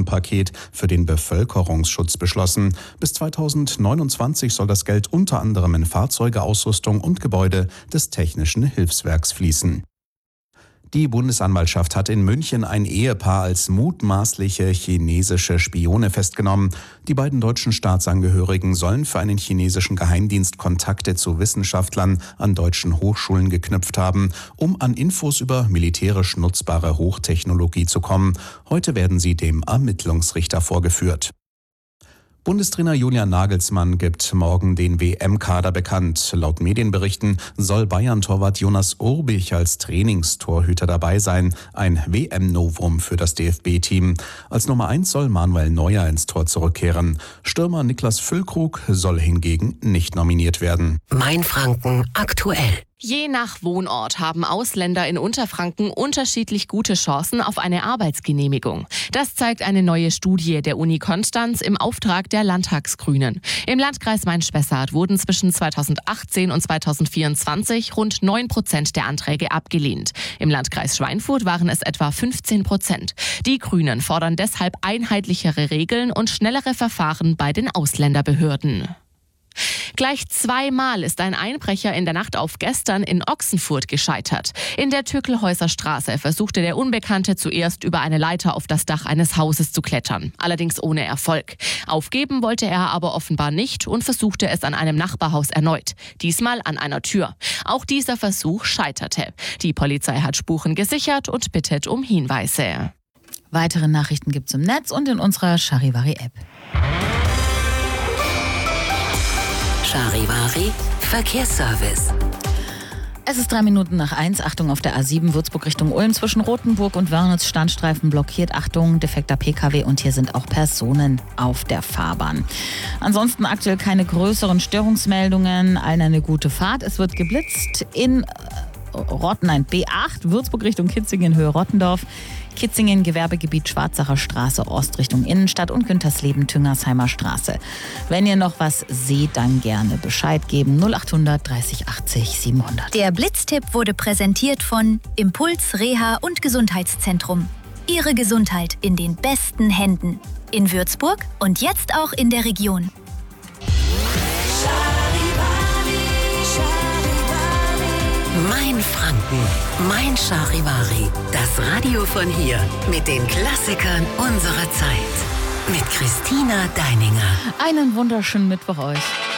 Wohnpaket für den Bevölkerungsschutz beschlossen. Bis 2029 soll das Geld unter anderem in Fahrzeuge, Ausrüstung und Gebäude des Technischen Hilfswerks fließen. Die Bundesanwaltschaft hat in München ein Ehepaar als mutmaßliche chinesische Spione festgenommen. Die beiden deutschen Staatsangehörigen sollen für einen chinesischen Geheimdienst Kontakte zu Wissenschaftlern an deutschen Hochschulen geknüpft haben, um an Infos über militärisch nutzbare Hochtechnologie zu kommen. Heute werden sie dem Ermittlungsrichter vorgeführt. Bundestrainer Julian Nagelsmann gibt morgen den WM-Kader bekannt. Laut Medienberichten soll Bayern-Torwart Jonas Urbich als Trainingstorhüter dabei sein. Ein WM-Novum für das DFB-Team. Als Nummer 1 soll Manuel Neuer ins Tor zurückkehren. Stürmer Niklas Füllkrug soll hingegen nicht nominiert werden. Mainfranken aktuell. Je nach Wohnort haben Ausländer in Unterfranken unterschiedlich gute Chancen auf eine Arbeitsgenehmigung. Das zeigt eine neue Studie der Uni Konstanz im Auftrag der Landtagsgrünen. Im Landkreis Main-Spessart wurden zwischen 2018 und 2024 rund 9% der Anträge abgelehnt. Im Landkreis Schweinfurt waren es etwa 15%. Die Grünen fordern deshalb einheitlichere Regeln und schnellere Verfahren bei den Ausländerbehörden. Gleich zweimal ist ein Einbrecher in der Nacht auf gestern in Ochsenfurt gescheitert. In der Tückelhäuser Straße versuchte der Unbekannte zuerst über eine Leiter auf das Dach eines Hauses zu klettern, allerdings ohne Erfolg. Aufgeben wollte er aber offenbar nicht und versuchte es an einem Nachbarhaus erneut, diesmal an einer Tür. Auch dieser Versuch scheiterte. Die Polizei hat Spuren gesichert und bittet um Hinweise. Weitere Nachrichten gibt's im Netz und in unserer Charivari-App. Charivari Verkehrsservice. Es ist 1:03. Achtung auf der A7 Würzburg Richtung Ulm zwischen Rothenburg und Wörnitz. Standstreifen blockiert. Achtung, defekter Pkw und hier sind auch Personen auf der Fahrbahn. Ansonsten aktuell keine größeren Störungsmeldungen. Allen eine gute Fahrt. Es wird geblitzt in B8 Würzburg Richtung Kitzingen Höhe Rottendorf. Kitzingen, Gewerbegebiet Schwarzacher Straße, Ost Richtung Innenstadt und Güntersleben, Tüngersheimer Straße. Wenn ihr noch was seht, dann gerne Bescheid geben. 0800 30 80 700. Der Blitztipp wurde präsentiert von Impuls Reha und Gesundheitszentrum. Ihre Gesundheit in den besten Händen. In Würzburg und jetzt auch in der Region. Mainfranken, mein Charivari. Das Radio von hier mit den Klassikern unserer Zeit. Mit Christina Deininger. Einen wunderschönen Mittwoch euch.